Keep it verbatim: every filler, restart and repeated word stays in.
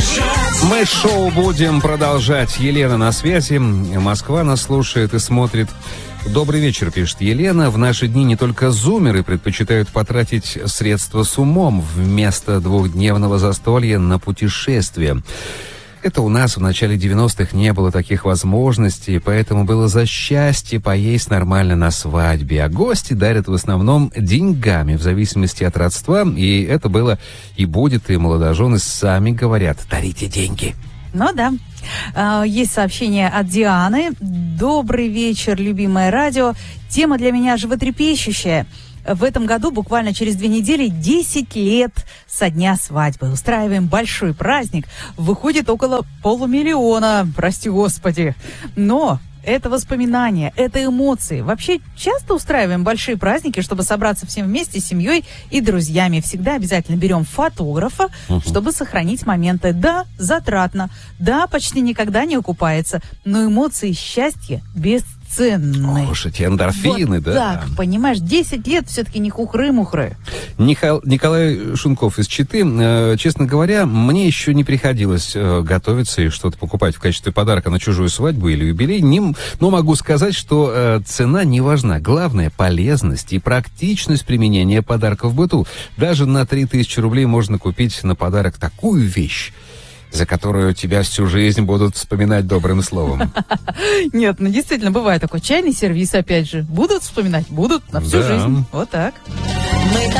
Мы шоу будем продолжать. Елена на связи. Москва нас слушает и смотрит. Добрый вечер, пишет Елена. В наши дни не только зумеры предпочитают потратить средства с умом вместо двухдневного застолья на путешествие. Это у нас в начале девяностых не было таких возможностей, поэтому было за счастье поесть нормально на свадьбе. А гости дарят в основном деньгами, в зависимости от родства. И это было и будет, и молодожены сами говорят: дарите деньги. Ну да. Есть сообщение от Дианы. Добрый вечер, любимое радио. Тема для меня животрепещущая. В этом году, буквально через две недели, десять лет со дня свадьбы. Устраиваем большой праздник. Выходит около полумиллиона, прости господи. Но это воспоминания, это эмоции. Вообще часто устраиваем большие праздники, чтобы собраться всем вместе с семьей и друзьями. Всегда обязательно берем фотографа, uh-huh. чтобы сохранить моменты. Да, затратно. Да, почти никогда не окупается. Но эмоции счастья бесценны. Ценный. Уж эти эндорфины, вот да. Так, понимаешь, десять лет все-таки не хухры-мухры. Никол... Николай Шунков из Читы. Э, честно говоря, мне еще не приходилось э, готовиться и что-то покупать в качестве подарка на чужую свадьбу или юбилей. Не... Но могу сказать, что э, цена не важна. Главное — полезность и практичность применения подарка в быту. Даже на три тысячи рублей можно купить на подарок такую вещь, за которую тебя всю жизнь будут вспоминать добрым словом. Нет, ну действительно, бывает такой чайный сервиз, опять же. Будут вспоминать? Будут на всю Да. жизнь. Вот так.